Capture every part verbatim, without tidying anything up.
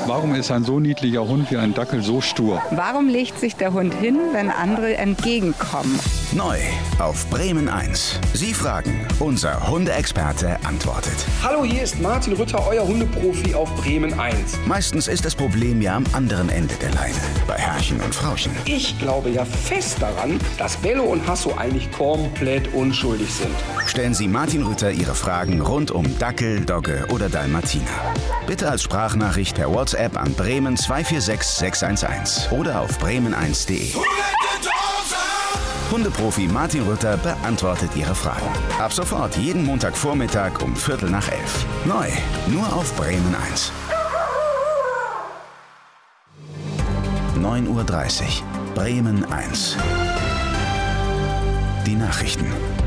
Warum ist ein so niedlicher Hund wie ein Dackel so stur? Warum legt sich der Hund hin, wenn andere entgegenkommen? Neu auf Bremen eins. Sie fragen, unser Hundeexperte antwortet. Hallo, hier ist Martin Rütter, euer Hundeprofi auf Bremen eins. Meistens ist das Problem ja am anderen Ende der Leine, bei Herrchen und Frauchen. Ich glaube ja fest daran, dass Bello und Hasso eigentlich komplett unschuldig sind. Stellen Sie Martin Rütter Ihre Fragen rund um Dackel, Dogge oder Dalmatiner. Bitte als Sprachnachricht per WhatsApp an Bremen zwei vier sechs sechs eins eins oder auf bremen eins punkt de. Hundeprofi Martin Rütter beantwortet Ihre Fragen. Ab sofort jeden Montagvormittag um Viertel nach elf. Neu, nur auf Bremen eins. neun Uhr dreißig. Bremen eins. Die Nachrichten.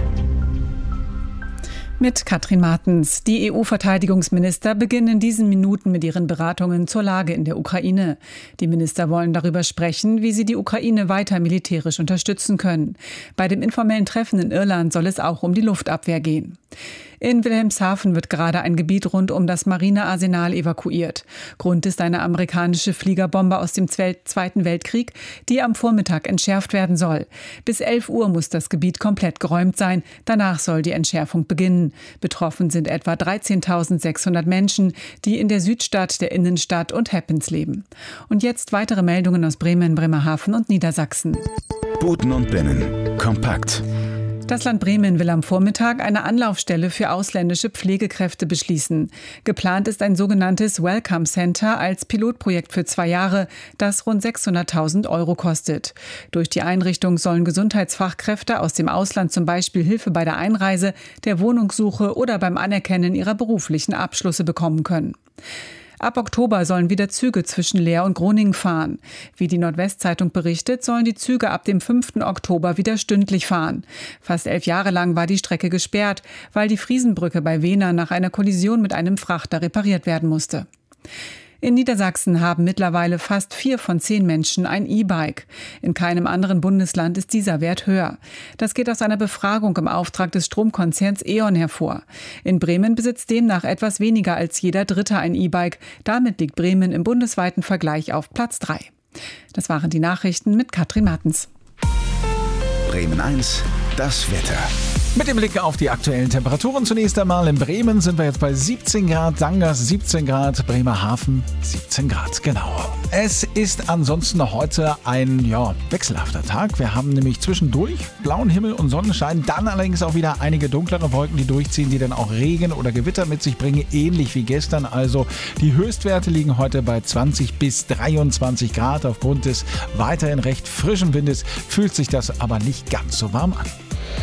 Mit Katrin Martens. Die E U-Verteidigungsminister beginnen in diesen Minuten mit ihren Beratungen zur Lage in der Ukraine. Die Minister wollen darüber sprechen, wie sie die Ukraine weiter militärisch unterstützen können. Bei dem informellen Treffen in Irland soll es auch um die Luftabwehr gehen. In Wilhelmshaven wird gerade ein Gebiet rund um das Marinearsenal evakuiert. Grund ist eine amerikanische Fliegerbombe aus dem Zweiten Weltkrieg, die am Vormittag entschärft werden soll. Bis elf Uhr muss das Gebiet komplett geräumt sein. Danach soll die Entschärfung beginnen. Betroffen sind etwa dreizehntausendsechshundert Menschen, die in der Südstadt, der Innenstadt und Heppens leben. Und jetzt weitere Meldungen aus Bremen, Bremerhaven und Niedersachsen. Buten und Binnen. Kompakt. Das Land Bremen will am Vormittag eine Anlaufstelle für ausländische Pflegekräfte beschließen. Geplant ist ein sogenanntes Welcome Center als Pilotprojekt für zwei Jahre, das rund sechshunderttausend Euro kostet. Durch die Einrichtung sollen Gesundheitsfachkräfte aus dem Ausland zum Beispiel Hilfe bei der Einreise, der Wohnungssuche oder beim Anerkennen ihrer beruflichen Abschlüsse bekommen können. Ab Oktober sollen wieder Züge zwischen Leer und Groningen fahren. Wie die Nordwestzeitung berichtet, sollen die Züge ab dem fünften Oktober wieder stündlich fahren. Fast elf Jahre lang war die Strecke gesperrt, weil die Friesenbrücke bei Wehner nach einer Kollision mit einem Frachter repariert werden musste. In Niedersachsen haben mittlerweile fast vier von zehn Menschen ein E-Bike. In keinem anderen Bundesland ist dieser Wert höher. Das geht aus einer Befragung im Auftrag des Stromkonzerns E.ON hervor. In Bremen besitzt demnach etwas weniger als jeder Dritte ein E-Bike. Damit liegt Bremen im bundesweiten Vergleich auf Platz drei. Das waren die Nachrichten mit Katrin Martens. Bremen eins, das Wetter. Mit dem Blick auf die aktuellen Temperaturen zunächst einmal. In Bremen sind wir jetzt bei siebzehn Grad, Sangers siebzehn Grad, Bremerhaven siebzehn Grad, genau. Es ist ansonsten heute ein ja, wechselhafter Tag. Wir haben nämlich zwischendurch blauen Himmel und Sonnenschein, dann allerdings auch wieder einige dunklere Wolken, die durchziehen, die dann auch Regen oder Gewitter mit sich bringen, ähnlich wie gestern. Also die Höchstwerte liegen heute bei zwanzig bis dreiundzwanzig Grad. Aufgrund des weiterhin recht frischen Windes fühlt sich das aber nicht ganz so warm an.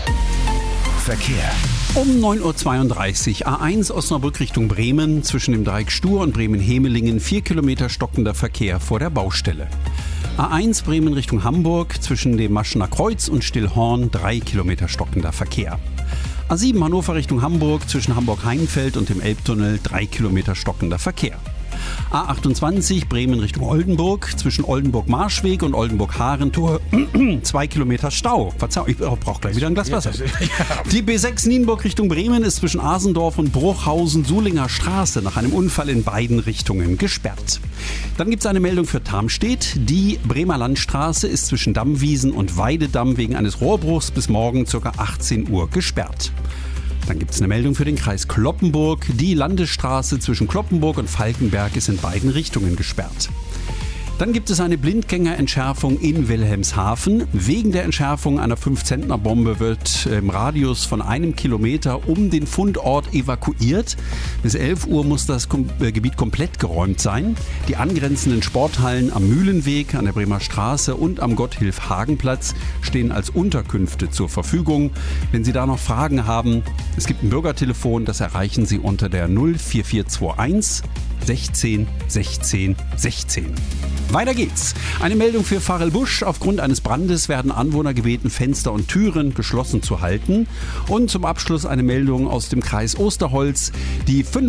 Verkehr. Um neun Uhr zweiunddreißig, A eins Osnabrück Richtung Bremen, zwischen dem Dreieck Stur und Bremen-Hemelingen, vier Kilometer stockender Verkehr vor der Baustelle. A eins Bremen Richtung Hamburg, zwischen dem Maschener Kreuz und Stillhorn, drei Kilometer stockender Verkehr. A sieben Hannover Richtung Hamburg, zwischen Hamburg-Heinfeld und dem Elbtunnel, drei Kilometer stockender Verkehr. A achtundzwanzig Bremen Richtung Oldenburg, zwischen Oldenburg-Marschweg und Oldenburg-Harentor, zwei Kilometer Stau. Verzeihung, ich brauche gleich wieder ein Glas Wasser. Die B sechs Nienburg Richtung Bremen ist zwischen Asendorf und Bruchhausen-Sulinger Straße nach einem Unfall in beiden Richtungen gesperrt. Dann gibt es eine Meldung für Tarmstedt. Die Bremer Landstraße ist zwischen Dammwiesen und Weidedamm wegen eines Rohrbruchs bis morgen ca. achtzehn Uhr gesperrt. Dann gibt es eine Meldung für den Kreis Cloppenburg. Die Landesstraße zwischen Cloppenburg und Falkenberg ist in beiden Richtungen gesperrt. Dann gibt es eine Blindgängerentschärfung in Wilhelmshaven. Wegen der Entschärfung einer fünf-Zentner-Bombe wird im Radius von einem Kilometer um den Fundort evakuiert. Bis elf Uhr muss das Gebiet komplett geräumt sein. Die angrenzenden Sporthallen am Mühlenweg, an der Bremer Straße und am Gotthilf-Hagen-Platz stehen als Unterkünfte zur Verfügung. Wenn Sie da noch Fragen haben, es gibt ein Bürgertelefon, das erreichen Sie unter der null vier vier zwei eins sechzehn sechzehn sechzehn. Weiter geht's. Eine Meldung für Farelbusch. Aufgrund eines Brandes werden Anwohner gebeten, Fenster und Türen geschlossen zu halten. Und zum Abschluss eine Meldung aus dem Kreis Osterholz. Die fünf